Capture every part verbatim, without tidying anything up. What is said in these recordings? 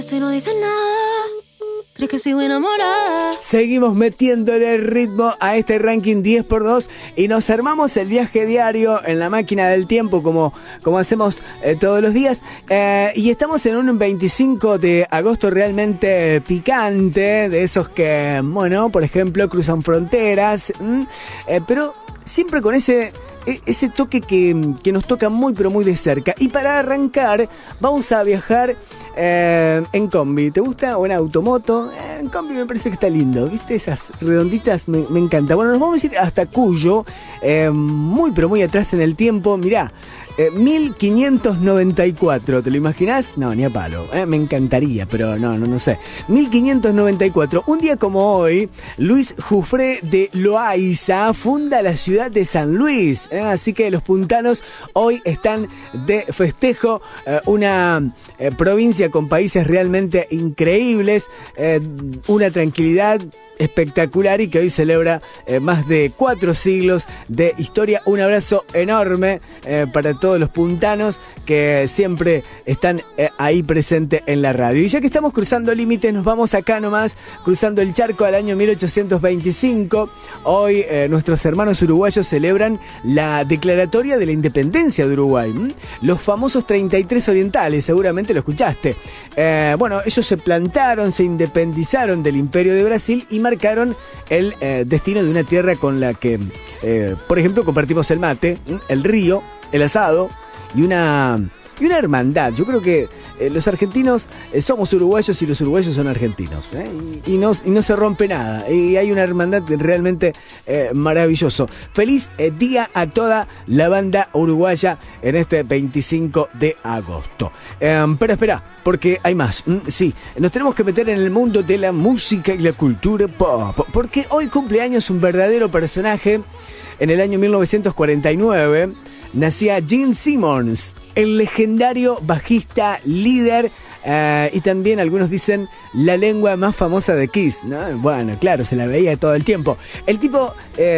Y no dices nada, crees que sigo enamorada. Seguimos metiéndole ritmo a este ranking diez por dos y nos armamos el viaje diario en la máquina del tiempo como, como hacemos eh, todos los días. Eh, y estamos en un veinticinco de agosto realmente picante, de esos que, bueno, por ejemplo, cruzan fronteras, ¿m? Eh, pero siempre con ese... ese toque que, que nos toca muy pero muy de cerca. Y para arrancar vamos a viajar eh, en combi. ¿Te gusta? ¿O en automoto? Eh, en combi me parece que está lindo, ¿viste? Esas redonditas me, me encanta. Bueno, nos vamos a ir hasta Cuyo, eh, muy pero muy atrás en el tiempo. Mirá, eh, mil quinientos noventa y cuatro, ¿te lo imaginás? No, ni a palo, eh, me encantaría, pero no, no, no sé. mil quinientos noventa y cuatro, un día como hoy, Luis Jufré de Loaiza funda la ciudad de San Luis. Eh, así que los puntanos hoy están de festejo, eh, una eh, provincia con países realmente increíbles, eh, una tranquilidad espectacular y que hoy celebra eh, más de cuatro siglos de historia. Un abrazo enorme eh, para todos los puntanos que siempre están eh, ahí presentes en la radio. Y ya que estamos cruzando límites, nos vamos acá nomás, cruzando el charco al año mil ochocientos veinticinco. Hoy eh, nuestros hermanos uruguayos celebran la declaratoria de la independencia de Uruguay. ¿Mm? Los famosos treinta y tres orientales, seguramente lo escuchaste. Eh, bueno, ellos se plantaron, se independizaron del Imperio de Brasil y marcaron el eh, destino de una tierra con la que, eh, por ejemplo, compartimos el mate, el río, el asado y una, y una hermandad. Yo creo que eh, los argentinos eh, somos uruguayos y los uruguayos son argentinos, ¿eh? y, y, no, y no se rompe nada. Y hay una hermandad realmente eh, maravilloso. Feliz eh, día a toda la banda uruguaya en este veinticinco de agosto. Eh, pero espera, porque hay más. Mm, sí, nos tenemos que meter en el mundo de la música y la cultura pop, porque hoy cumple años un verdadero personaje. En el año mil novecientos cuarenta y nueve nacía Gene Simmons, el legendario bajista líder, uh, y también algunos dicen la lengua más famosa de Kiss, ¿no? Bueno, claro, se la veía todo el tiempo. El tipo,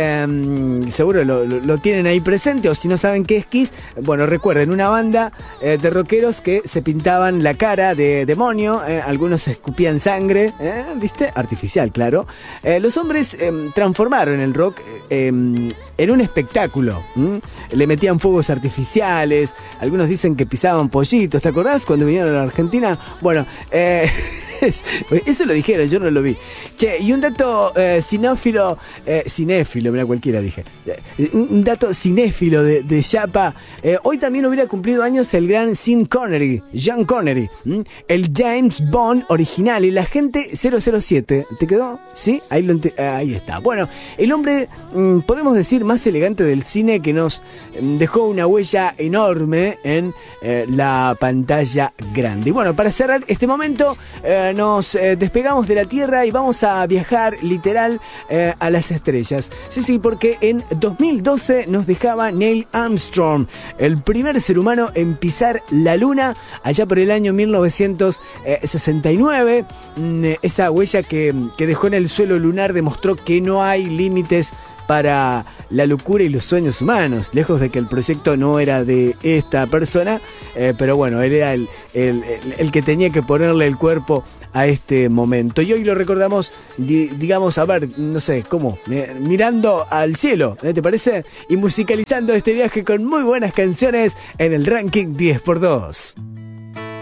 eh, seguro lo, lo, lo tienen ahí presente, o si no saben qué es Kiss, bueno, recuerden, una banda eh, de rockeros que se pintaban la cara de demonio, eh, algunos escupían sangre, eh, ¿viste? Artificial, claro. Eh, los hombres eh, transformaron el rock eh, en un espectáculo. ¿m? Le metían fuegos artificiales, algunos dicen que pisaban pollitos, ¿te acordás cuando vinieron a la Argentina? Bueno, eh... eso lo dijeron, yo no lo vi. Che, y un dato eh, cinéfilo, eh, cinéfilo, mira, cualquiera dije. Eh, un dato cinéfilo de, de Chapa. Eh, hoy también hubiera cumplido años el gran Sean Connery, John Connery, ¿m? El James Bond original, el agente cero cero siete. ¿Te quedó? ¿Sí? Ahí, lo ent- ahí está. Bueno, el hombre, mmm, podemos decir, más elegante del cine, que nos mmm, dejó una huella enorme en eh, la pantalla grande. Y bueno, para cerrar este momento, eh, nos eh, despegamos de la Tierra y vamos a viajar literal eh, a las estrellas. Sí, sí, porque en dos mil doce nos dejaba Neil Armstrong, el primer ser humano en pisar la Luna, allá por el año mil novecientos sesenta y nueve. Mm, esa huella que, que dejó en el suelo lunar demostró que no hay límites para la locura y los sueños humanos, lejos de que el proyecto no era de esta persona, eh, pero bueno, él era el, el, el, el que tenía que ponerle el cuerpo a este momento. Y hoy lo recordamos, di, digamos, a ver, no sé, ¿cómo? Eh, mirando al cielo, ¿eh? ¿Te parece? Y musicalizando este viaje con muy buenas canciones en el ranking diez por dos.